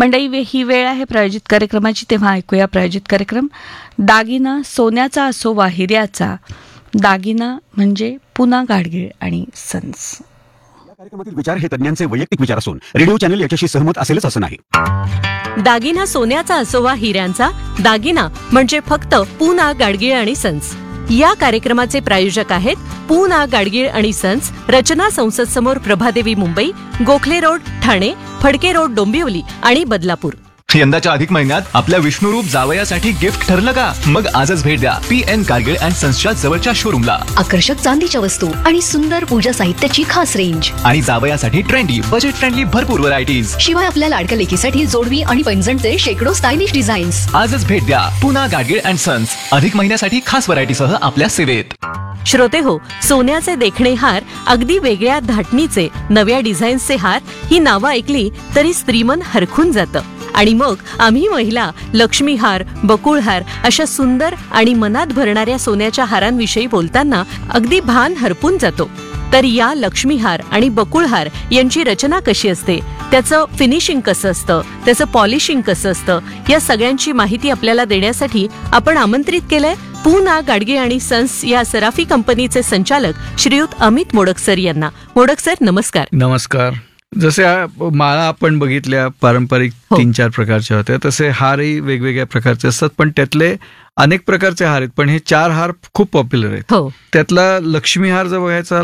मंडळी, ही वेळ आहे प्रायोजित कार्यक्रमाची. तेव्हा ऐकूया प्रायोजित कार्यक्रम. दागिना सोन्याचा असो वा हिऱ्याचा, दागिना म्हणजे पुना गाडगीळ आणि सन्स. या कार्यक्रमातील विचार हे तज्ञांचे वैयक्तिक विचार असून रेडिओ चॅनल याच्याशी सहमत असेलच असं नाही. दागिना सोन्याचा असो वा हिऱ्यांचा, दागिना म्हणजे फक्त पुना गाडगीळ आणि सन्स. या कार्यक्रमाचे प्रायोजक आहेत पुना गाडगीळ आणि सन्स, रचना संसद समोर, प्रभादेवी मुंबई, गोखले रोड ठाणे, फडके रोड डोंबिवली आणि बदलापूर. यंदाच्या अधिक महिन्यात आपल्या विष्णुरूप जावयासाठी गिफ्ट ठरलं का? मग आजच भेट द्या PN गाडगीळ अँड सन्सच्या जवळच्या शोरूमला. आकर्षक चांदीच्या वस्तू आणि सुंदर पूजा साहित्याची खास रेंज, आणि जावयासाठी ट्रेंडी, बजेट फ्रेंडली भरपूर व्हरायटीज. शिवाय आपल्या लाडक्या लेकीसाठी जोडवी आणि पैंजणचे शेकडो स्टायलिश डिझाईन्स. आजच भेट द्या पुना गाडगीळ अँड सन्स. अधिक महिन्यासाठी खास व्हरायटीसह आपल्या सेवेत. श्रोते हो, सोन्याचे देखणे हार, अगदी वेगळ्या धाटणीचे नव्या डिझाईन्सचे हार, ही नावं ऐकली तरी स्त्रीमन हरखून जातं. आणि मग आम्ही महिला लक्ष्मीहार, बकुळहार अशा सुंदर आणि मनात भरणाऱ्या सोन्याच्या हारांविषयी बोलताना अगदी भान हरपून जातो. तर या लक्ष्मीहार आणि बकुळहार यांची रचना कशी असते, त्याचं फिनिशिंग कसं असतं, त्याचं पॉलिशिंग कसं असतं, या सगळ्यांची माहिती आपल्याला देण्यासाठी आपण आमंत्रित केलंय पुना गाडगीळ आणि सन्स या सराफी कंपनीचे संचालक श्रीयुत अमित मोडक सर यांना. मोडक सर, नमस्कार. नमस्कार. जसे माळा आपण बघितल्या पारंपरिक 3-4 प्रकारच्या होत्या, तसे हारही वेगवेगळ्या प्रकारचे असतात. पण त्यातले अनेक प्रकारचे हार आहेत, पण हे 4 हार खूप पॉप्युलर आहेत. त्यातला लक्ष्मी हार जर बघायचा